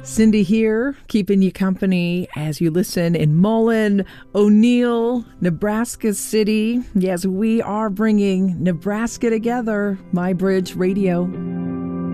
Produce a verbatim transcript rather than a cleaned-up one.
Cindy here, keeping you company as you listen in Mullen, O'Neill, Nebraska City. Yes, we are bringing Nebraska together. My Bridge Radio.